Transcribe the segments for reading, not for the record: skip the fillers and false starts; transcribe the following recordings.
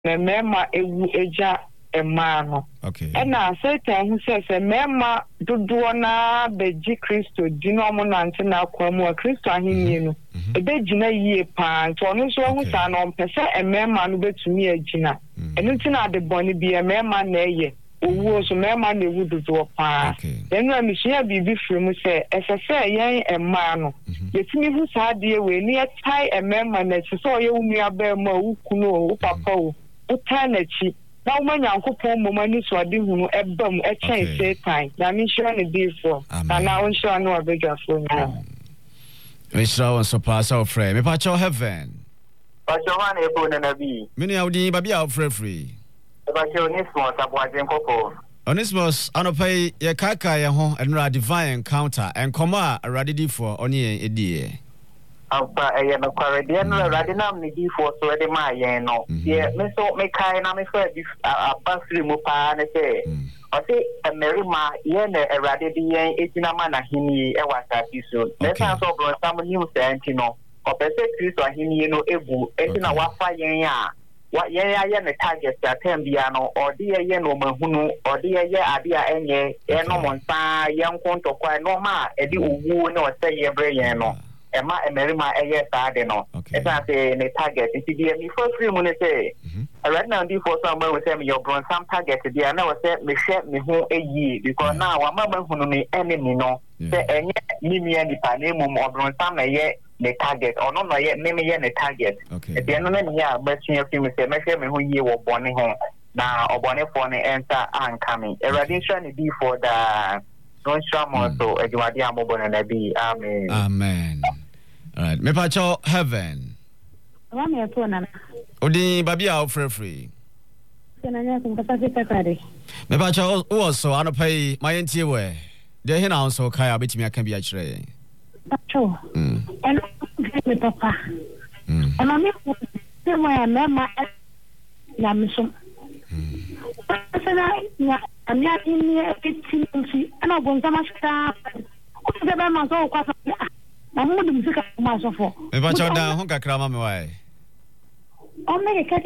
mema ewu eja emano. Okay. And now Satan who says a mema do na beji Christo dino mo nante na kwamu Christo ahinu. Ebe gina yie pa to no so hu sa no pese e mema no betumi agina. Enu ti na de boni bi e mema na eye. Owo so mema na ewu do pa. Then na mi shia bibi fremu say esese yen emma no. Yetimi hu sa de we ni e tai e mema na chi so ye unu aba ma ukunu o papa o. Uta na chi na umanyankopon momani so ade hunu ebam e chen Satan na mi sure ne before na on sure no abegafo nya Mr. on so pass our friend me pa cho heaven pa cho man e bo na bi mini awdi ba bia free ba cho Onesmus aboajen koko Onesmus anopai ye kaka ye ho enra divine encounter enkoma radidi for oni edie Alpha a quaradian radinam nidi for so de ma yen no ye me so me kai na me fa a pasri mu pa na say o say emerima ye na radidi yen etina ma na hini e wasa piso me san so bro sam new senti no o pese Kristo hini no ebu etina wafa yen a wa yen ya ye ne target ya tembia no o de ye no mahunu o de ye ade a enye e no monsa yen konto kwa no ma e di owu ne o say ye bre yen no Emma Emerima eye sade no. Esa say ne target. Nti dia mi first free mo ne say. Right now di for someone we say me your bron some target dia na we say me share me ho eyi because now wa mama hunu ni enemy no. Say enye mimi ani pa na emu bron some na ye ne target. Ono no ye me ye ne target. E dia no na me ya ba tun afi me say me share me ho yi wo bone ho. Na obone for ne enter and coming. Eradication ni di for the don't show more so ejwadi amobone na bi. Amen. Amen. All right, me pa cho heaven. Wa me to na. Odi babia o free. Senanya kumpasa sekatare. Me pa cho wo so anopai mayentie we. De he na so kai abetimi aka bi a kire. Pacho. And me papa. And me se mo na ma na misum. Sana na amia ni etichi ana gonza mashita. Ko se ba ma so kwa na mo de musika ma so fo me ba cho da hon kakra ma me wai o me ke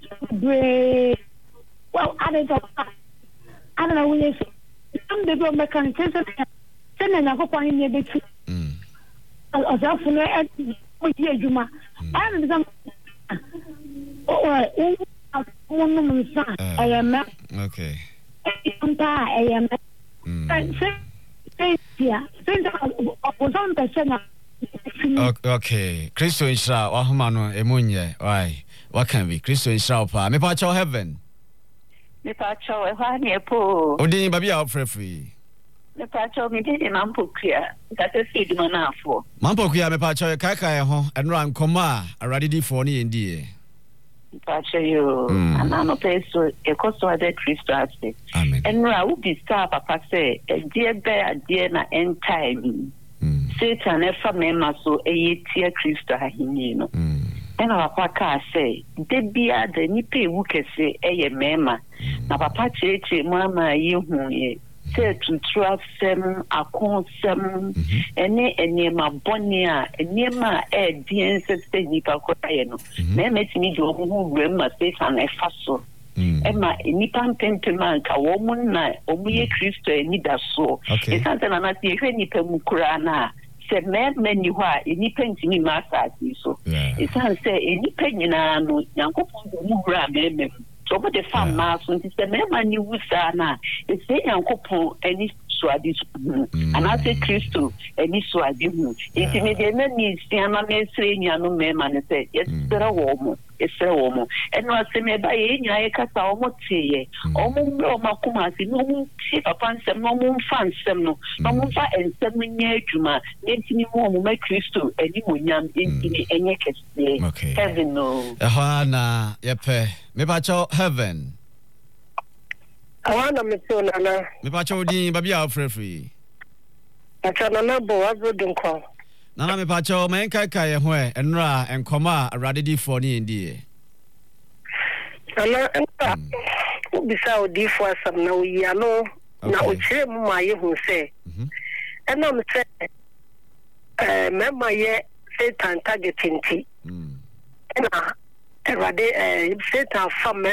bre well I don't know when you am de go me kan se na ko kwa ni be ti o za fu ne o ji ejuma I am some o no mo sa I am okay I am okay Kristo insha wa homa no emunye why what can be Kristo insha pa me pa cho heaven me pa cho e ha ne po odin ba bia free me pa cho me de mampokua that is feed manafo mampokua me pa cho kai kai ho enra nkoma arade di for ne ndie Pacha yo anano peso ekoso ade Kristo ase enra u bi star papa say die be na end time Satan efa mema so eyetia Kristo ahini no ena papa ka say de bia de nipa ewu kese eye mema na papa cheche mu ama yehu ye say to sem akonsem ene ma bonia ene ma dien se nipa ko aye no na metimi do hu ma Satan efa so Emma nipa mpempema nka wo mu na omuye Kristo eni da so esante na na tie hwe nipa mu kura na se meni ho a nipa ntimi ma asati so esante nipa nyina no Yankopon do mu kura meme so bo de fam ma so nti se mema ni wusa na ese Yankopon eni so adi anase Kristo eni so adi hu nti me de na ni siama me sre nyano mema ne se yesera wo mu eno aseme ba ye nya ye kasa o motiye o mo makuma si no mu ti papa nsem no mu fa nsem no mu fa ensem nya adwuma ntini mu mo ma Kristo eni monyam ntini enye kese heaven no ehana yepe me ba cho heaven awana me so nana me ba cho din ba bia free achana na bo azodunko Nana me pacho men kai kai ho enra enkoma aradedi for ni ndie. Ana ubisa odi for asam na oya no na ochire mu ma ye hu se. Ena me se me ma ye Satan targeting ti. Ena Satan from